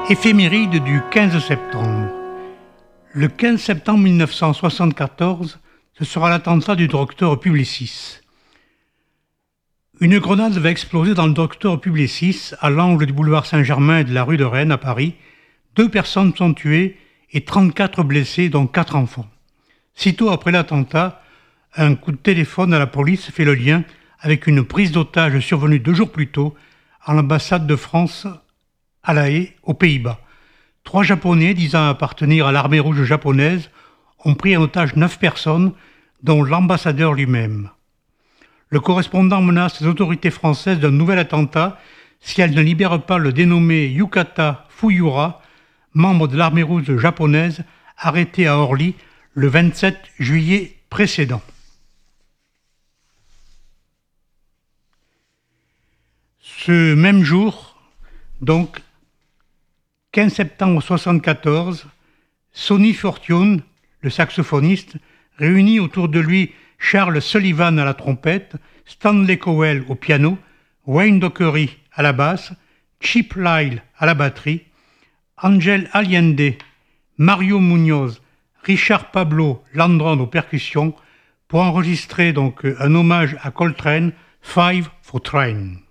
Éphéméride du 15 septembre. Le 15 septembre 1974, ce sera l'attentat du docteur Publicis. Une grenade va exploser dans le docteur Publicis, à l'angle du boulevard Saint-Germain et de la rue de Rennes à Paris. 2 personnes sont tuées et 34 blessés, dont 4 enfants. Sitôt après l'attentat, un coup de téléphone à la police fait le lien avec une prise d'otage survenue 2 jours plus tôt à l'ambassade de France à La Haye, aux Pays-Bas. 3 Japonais disant appartenir à l'armée rouge japonaise ont pris en otage 9 personnes, dont l'ambassadeur lui-même. Le correspondant menace les autorités françaises d'un nouvel attentat si elles ne libèrent pas le dénommé Yukata Fuyura, membre de l'armée rouge japonaise, arrêté à Orly le 27 juillet précédent. Ce même jour, donc, 15 septembre 1974, Sonny Fortune, le saxophoniste, réunit autour de lui Charles Sullivan à la trompette, Stanley Cowell au piano, Wayne Dockery à la basse, Chip Lyle à la batterie, Angel Allende, Mario Munoz, Richard Pablo Landron aux percussions, pour enregistrer donc un hommage à Coltrane, Five for Train.